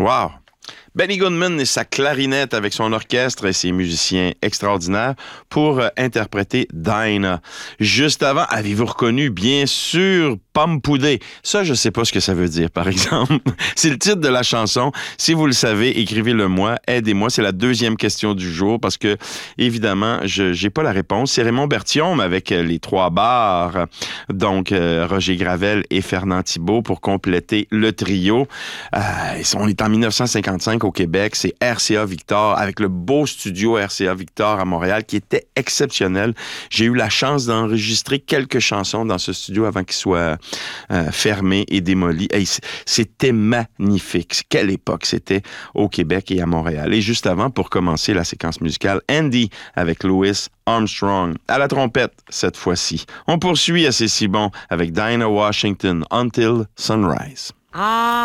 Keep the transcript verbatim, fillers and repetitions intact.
Wow! Benny Goodman et sa clarinette avec son orchestre et ses musiciens extraordinaires pour euh, interpréter Dinah. Juste avant, avez-vous reconnu, bien sûr, Pomme Poudée? Ça, je sais pas ce que ça veut dire, par exemple. C'est le titre de la chanson. Si vous le savez, écrivez-le moi, aidez-moi. C'est la deuxième question du jour parce que, évidemment, je j'ai pas la réponse. C'est Raymond Berthiaume avec euh, les trois bars. Donc, euh, Roger Gravel et Fernand Thibault pour compléter le trio. Euh, on est en dix-neuf cent cinquante-cinq au Québec. C'est R C A Victor avec le beau studio R C A Victor à Montréal qui était exceptionnel. J'ai eu la chance d'enregistrer quelques chansons dans ce studio avant qu'il soit euh, fermé et démoli. Hey, c'était magnifique. Quelle époque c'était au Québec et à Montréal. Et juste avant, pour commencer la séquence musicale, Andy avec Louis Armstrong à la trompette cette fois-ci. On poursuit à C'est si bon avec Dinah Washington, Until Sunrise. Ah.